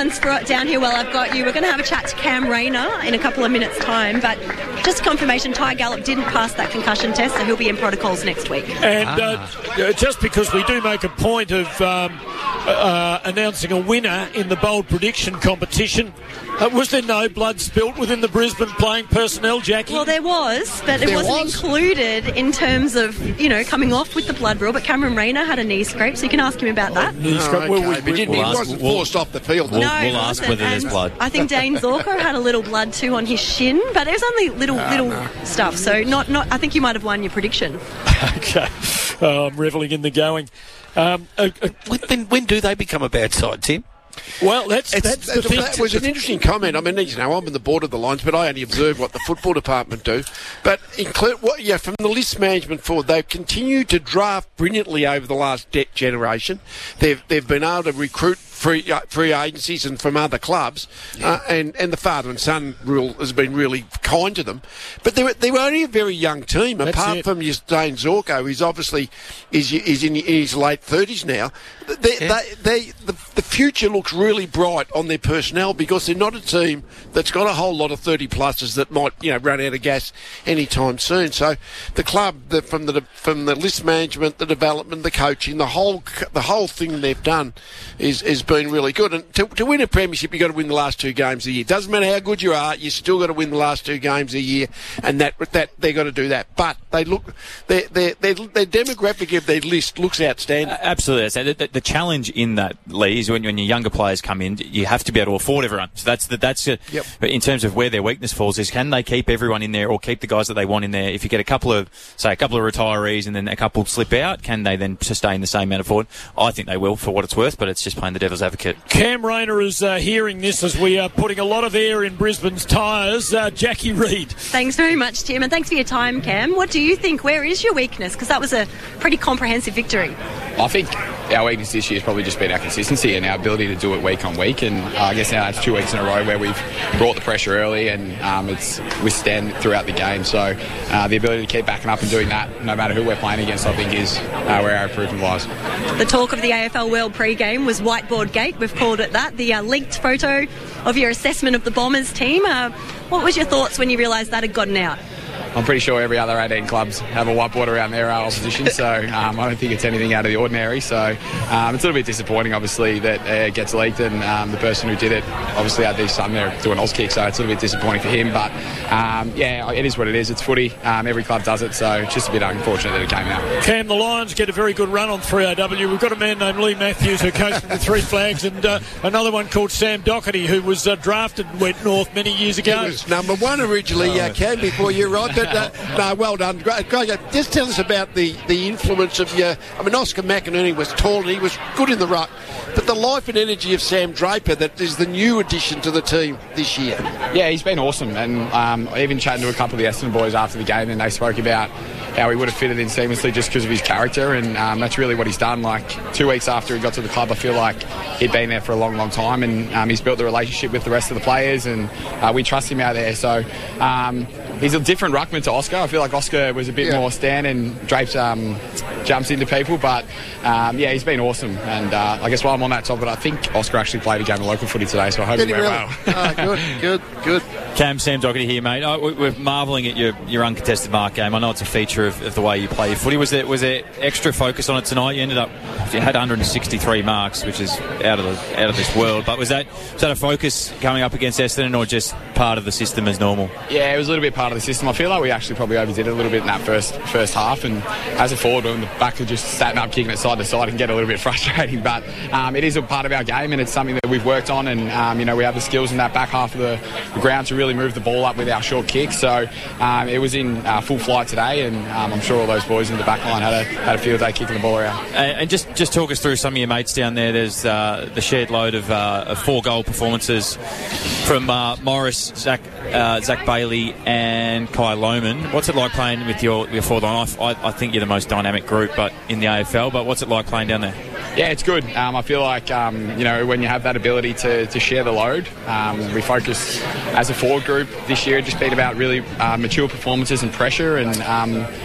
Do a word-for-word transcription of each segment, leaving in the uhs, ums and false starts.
ones for down here while I've got you. We're going to have a chat to Cam Rayner in a couple of minutes' time, but just confirmation, Ty Gallup didn't pass that concussion test, so he'll be in protocols next week. And uh, just because we do make a point of um, uh, announcing a winner in the bold prediction competition, uh, was there no blood spilt within the Brisbane playing personnel, Jackie? Well, there was, but it There wasn't was? included in terms of, you know, coming off with the blood rule. But Cameron Rayner had a knee scrape, so you can ask him about that. Knee Oh, scrape. okay. Well, we- but we- didn't, we'll he ask- wasn't we'll- forced off the field. We'll- No, we'll it ask wasn't. whether there's And blood. I think Dane Zorko had a little blood too on his shin, but it was only little little stuff. So not not. I think you might have won your prediction. Okay. Oh, I'm revelling in the going. Um, uh, uh, When, when, when do they become a bad side, Tim? well, that's, It's, that's the that thing. that was an interesting comment. I mean, you know, I'm on the board of the Lions, but I only observe what the football department do. But include, what, yeah, from the list management forward, they've continued to draft brilliantly over the last de- generation. They've they've been able to recruit free uh, free agencies and from other clubs, uh, and and the father and son rule has been really kind to them. But they were they were only a very young team. That's Apart it. from your Dane Zorko, who's obviously is is in, in his late thirties now. They, Yeah. they, they, the, the future looks really bright on their personnel because they're not a team that's got a whole lot of thirty pluses that might, you know, run out of gas anytime soon. So the club, the, from the from the list management, the development, the coaching, the whole the whole thing they've done is has been really good. And to, to win a premiership, you've got to win the last two games a year. Doesn't matter how good you are, you still got to win the last two games a year, and that that they've got to do that. But they look, their their their, their demographic of their list looks outstanding. Absolutely. So the, the, the challenge in that, Lee, is when, when your younger players come in, you have to be able to afford everyone. So that's the, that's a, Yep. in terms of where their weakness falls is can they keep everyone in there or keep the guys that they want in there? If you get a couple of, say, a couple of retirees and then a couple slip out, can they then sustain the same amount of forward? I think they will for what it's worth, but it's just playing the devil's advocate. Cam Rayner is uh, hearing this as we are putting a lot of air in Brisbane's tyres. Uh, Jackie Reid. Thanks very much, Tim, and thanks for your time, Cam. What do you think? Where is your weakness? Because that was a pretty comprehensive victory. I think our weakness this year has probably just been our consistency and our ability to do it week on week. And uh, I guess now it's two weeks in a row where we've brought the pressure early and um, it's withstand throughout the game. So uh, the ability to keep backing up and doing that, no matter who we're playing against, I think is uh, where our improvement lies. The talk of the A F L World pre-game was Whiteboard Gate. We've called it that. The uh, leaked photo of your assessment of the Bombers team. Uh, what was your thoughts when you realised that had gotten out? I'm pretty sure every other eighteen clubs have a whiteboard around their uh, opposition, so um, I don't think it's anything out of the ordinary. So um, it's a little bit disappointing, obviously, that uh, it gets leaked, and um, the person who did it obviously had his son there doing Oz kick, so it's a little bit disappointing for him. But um, yeah, it is what it is. It's footy. Um, every club does it, so it's just a bit unfortunate that it came out. Cam, the Lions get a very good run on three R W. We've got a man named Lee Matthews who coached the Three Flags, and uh, another one called Sam Doherty who was uh, drafted and went north many years ago. He was number one originally, uh, Cam, before you, right? But uh, no, well done. Great, great. Just tell us about the, the influence of your... I mean, Oscar McInerney was tall and he was good in the ruck, but the life and energy of Sam Draper, that is the new addition to the team this year. Yeah, he's been awesome, and um, even chatting to a couple of the Essendon boys after the game, and they spoke about how he would have fitted in seamlessly just because of his character, and um, that's really what he's done. Like, two weeks after he got to the club, I feel like he'd been there for a long, long time, and um, he's built a relationship with the rest of the players, and uh, we trust him out there. So um, he's a different ruckman to Oscar. I feel like Oscar was a bit Yeah. more stand and drapes um, jumps into people, but um, yeah, he's been awesome. And uh, I guess while I'm on that topic, I think Oscar actually played a game of local footy today, so I hope Did he he went really? well. Oh, good, good, good. Cam, Sam Doherty here, mate. Oh, we- we're marvelling at your, your uncontested mark game. I know it's a feature of, of the way you play your footy. Was there was there extra focus on it tonight? You ended up you had one hundred sixty-three marks, which is out of the out of this world. But was that was that a focus coming up against Essendon, or just part of the system as normal? Yeah, it was a little bit part of the system. I feel like we actually probably overdid it a little bit in that first first half, and as a forward, when the back are just sat up, kicking it side to side, and get a little bit frustrating. But um, it is a part of our game, and it's something that we've worked on, and um, you know, we have the skills in that back half of the, the ground to really move the ball up with our short kicks. So um, it was in uh, full flight today, and um, I'm sure all those boys in the back line had a had a field day kicking the ball around. And, and just just talk us through some of your mates down there. There's uh, the shared load of, uh, of four goal performances from uh, Morris, Zach, uh, Zach Bailey, and Kai Lohman. What's it like playing with your your forward line? I, I think you're the most dynamic group, but in the A F L. But what's it like playing down there? Yeah, it's good. Um, I feel like, um, you know, when you have that ability to, to share the load, um, we focus as a forward group this year, just been about really uh, mature performances and pressure, and um,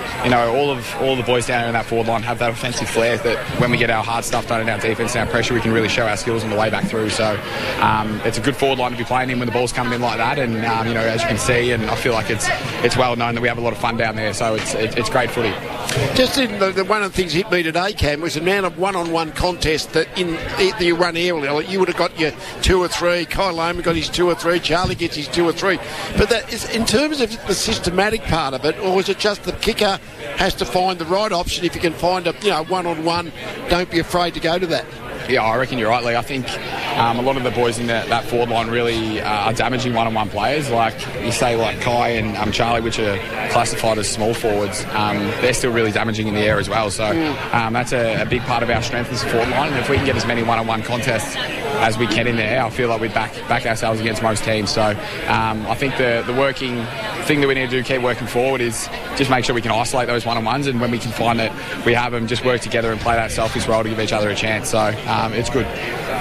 you know, all of all the boys down there in that forward line have that offensive flair that when we get our hard stuff done in our defence and our pressure, we can really show our skills on the way back through. So um, it's a good forward line to be playing in when the ball's coming in like that. And um, you know, as you can see, and I feel like it's it's well known that we have a lot of fun down there. So it's it, it's great footy. Just in the, the one of the things hit me today, Cam, was the amount of one-on-one contest that in the, the run aerial, you would have got your two or three. Kyle Loman got his two or three. Charlie gets his two or three. But that is in terms of the systematic part of it, or is it just the kicker has to find the right option? If you can find a you know one-on-one, don't be afraid to go to that. Yeah, I reckon you're right, Lee. I think um, a lot of the boys in the, that forward line really uh, are damaging one-on-one players. Like you say, like Kai and um, Charlie, which are classified as small forwards, um, they're still really damaging in the air as well. So um, that's a, a big part of our strength as a forward line. And if we can get as many one-on-one contests as we can in there, I feel like we back back ourselves against most teams. So um, I think the, the working thing that we need to do, keep working forward, is just make sure we can isolate those one-on-ones, and when we can find that we have them, just work together and play that selfish role to give each other a chance. So um, it's good.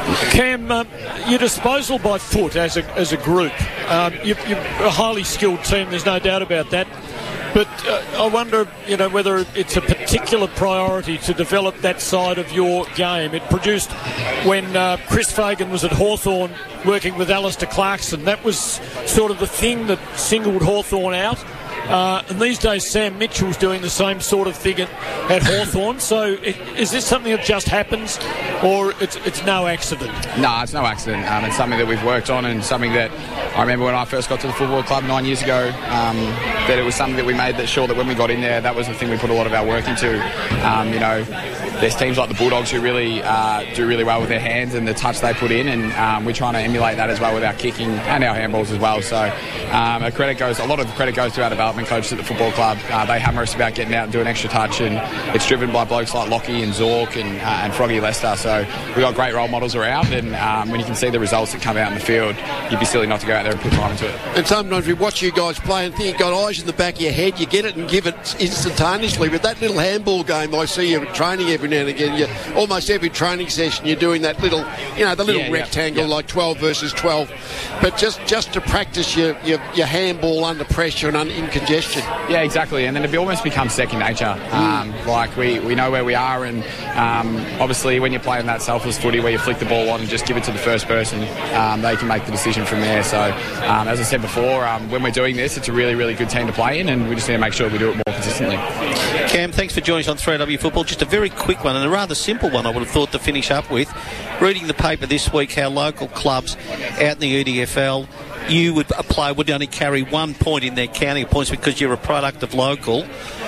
Cam, um, your disposal by foot as a as a group, um, you, you're a highly skilled team. There's no doubt about that. But uh, I wonder, you know, whether it's a particular priority to develop that side of your game. It produced when uh, Chris Fagan was at Hawthorn working with Alistair Clarkson. That was sort of the thing that singled Hawthorn out. Uh, and these days Sam Mitchell's doing the same sort of thing at, at Hawthorn. So it, is this something that just happens, or it's it's no accident? No, it's no accident. Um, it's something that we've worked on, and something that I remember when I first got to the football club nine years ago, um, that it was something that we made that sure that when we got in there, that was the thing we put a lot of our work into. Um, you know, there's teams like the Bulldogs who really uh, do really well with their hands and the touch they put in, and um, we're trying to emulate that as well with our kicking and our handballs as well. So um, a credit goes, a lot of the credit goes to our development coaches at the football club. Uh, they hammer us about getting out and doing extra touch, and it's driven by blokes like Lockie and Zork and, uh, and Froggy Lester. So we've got great role models around, and um, when you can see the results that come out in the field, you'd be silly not to go out there and put time into it. And sometimes we watch you guys play and think you've got eyes in the back of your head, you get it and give it instantaneously. But that little handball game, I see you training every now and again. You, almost every training session you're doing that little, you know, the little yeah, rectangle yeah, yeah. like twelve versus twelve. But just, just to practice your, your, your handball under pressure and un, in congestion. Yeah, exactly. And then it almost becomes second nature. Um, like we, we know where we are, and um, obviously when you're playing that selfless footy where you flick the ball on and just give it to the first person, um, they can make the decision from there. So um, as I said before, um, when we're doing this, it's a really, really good team to play in, and we just need to make sure we do it more consistently. Cam, thanks for joining us on three A W Football. Just a very quick one, and a rather simple one I would have thought to finish up with. Reading the paper this week, how local clubs out in the E D F L, you would a player would only carry one point in their counting points because you're a product of local.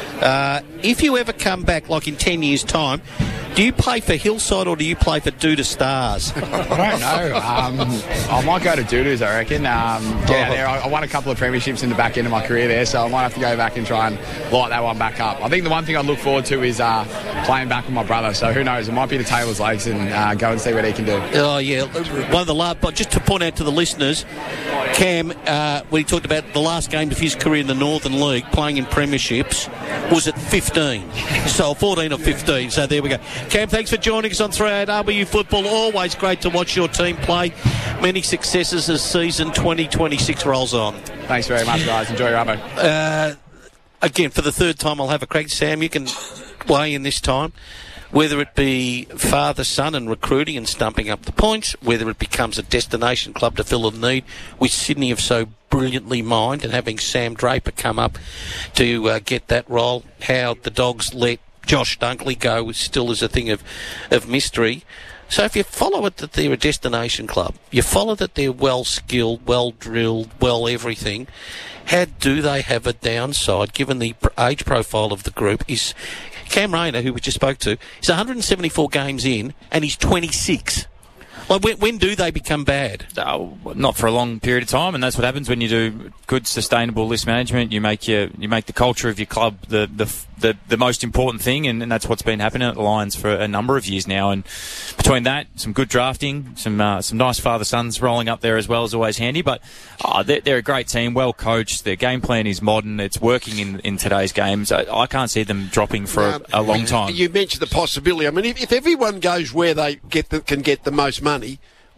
Uh, if you ever come back, like in ten years' time, do you play for Hillside or do you play for Duda Stars? I don't know. Um, I might go to Dudas, I reckon. Um, yeah, there, I won a couple of premierships in the back end of my career there, so I might have to go back and try and light that one back up. I think the one thing I look forward to is uh, playing back with my brother, so who knows, it might be to Taylor's legs and uh, go and see what he can do. Oh, yeah. One of the last, but just to point out to the listeners, Cam, uh, when he talked about the last game of his career in the Northern League, playing in premierships, was at fifteen. So fourteen or fifteen, so there we go. Cam, thanks for joining us on three A W Football. Always great to watch your team play. Many successes as season twenty twenty-six rolls on. Thanks very much, guys. Enjoy your Rubbo. Uh, again, for the third time, I'll have a crack. Sam, you can weigh in this time. Whether it be father-son and recruiting and stumping up the points, whether it becomes a destination club to fill a need, which Sydney have so brilliantly mined, and having Sam Draper come up to uh, get that role, how the Dogs let Josh Dunkley go still is a thing of, of mystery. So if you follow it that they're a destination club, you follow that they're well-skilled, well-drilled, well everything, how do they have a downside given the age profile of the group? Is Cam Rayner, who we just spoke to, is one hundred seventy-four games in and he's twenty-six. Like, when, when do they become bad? Uh, not for a long period of time, and that's what happens when you do good, sustainable list management. You make your, you make the culture of your club the the the, the most important thing, and, and that's what's been happening at the Lions for a number of years now. And between that, some good drafting, some uh, some nice father-sons rolling up there as well is always handy. But uh, they're, they're a great team, well coached. Their game plan is modern. It's working in, in today's games. I, I can't see them dropping for now, a, a long time. You mentioned the possibility. I mean, if, if everyone goes where they get the, can get the most money,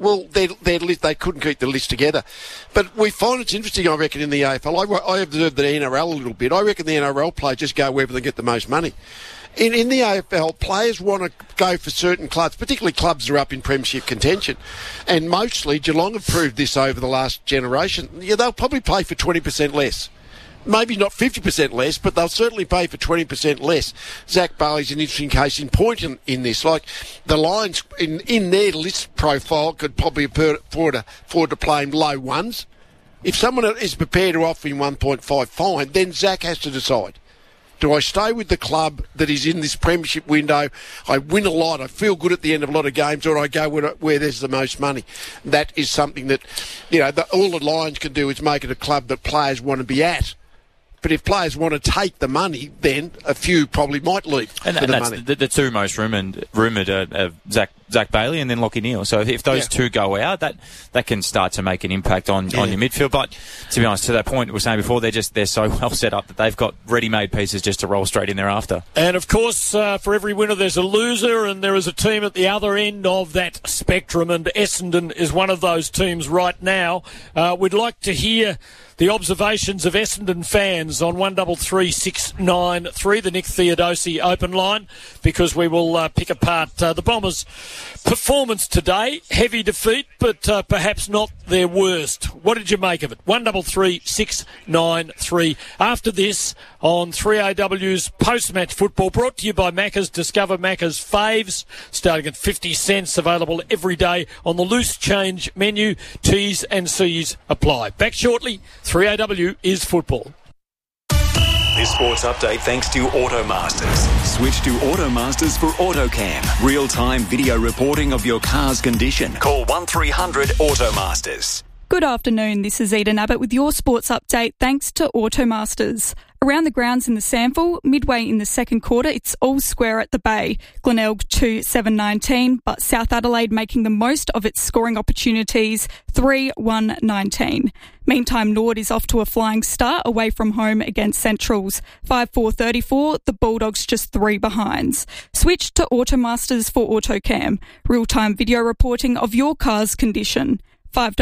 Well, their, their list, they couldn't keep the list together. But we find it's interesting, I reckon, in the A F L. I, I observed the N R L a little bit. I reckon the N R L players just go wherever they get the most money. In, in the A F L, players want to go for certain clubs, particularly clubs that are up in premiership contention. And mostly, Geelong have proved this over the last generation. Yeah, they'll probably pay for twenty percent less. Maybe not fifty percent less, but they'll certainly pay for twenty percent less. Zach Bailey's an interesting case in point in, in this. Like, the Lions, in, in their list profile, could probably afford to, afford to play in low ones. If someone is prepared to offer him one point five fine, then Zach has to decide. Do I stay with the club that is in this premiership window? I win a lot. I feel good at the end of a lot of games, or I go where, where there's the most money. That is something that, you know, the, all the Lions can do is make it a club that players want to be at. But if players want to take the money, then a few probably might leave and, for and the that's money. The, the two most rumoured, rumoured uh, uh, Zach Zach Bailey and then Lachie Neale. So if, if those yeah. two go out, that that can start to make an impact on, yeah. on your midfield. But to be honest, to that point we were saying before, they're just they're so well set up that they've got ready-made pieces just to roll straight in there after. And of course, uh, for every winner, there's a loser, and there is a team at the other end of that spectrum. And Essendon is one of those teams right now. Uh, we'd like to hear the observations of Essendon fans on one double three six nine three, the Nick Theodosi open line, because we will uh, pick apart uh, the Bombers' performance today. Heavy defeat, but uh, perhaps not their worst. What did you make of it? one double three six nine three. After this, on three A W's post-match football, brought to you by Macca's. Discover Macca's faves, starting at fifty cents, available every day on the loose change menu. T's and C's apply. Back shortly. three A W is football. This sports update thanks to Automasters. Switch to Automasters for AutoCam. Real-time video reporting of your car's condition. Call one three hundred Automasters. Good afternoon, this is Eden Abbott with your sports update thanks to Automasters. Around the grounds in the Sample, midway in the second quarter, it's all square at the Bay. Glenelg two seven nineteen, but South Adelaide making the most of its scoring opportunities, three one nineteen. Meantime, Nord is off to a flying start away from home against Centrals. five four thirty-four, the Bulldogs just three behinds. Switch to Automasters for AutoCam. Real-time video reporting of your car's condition. five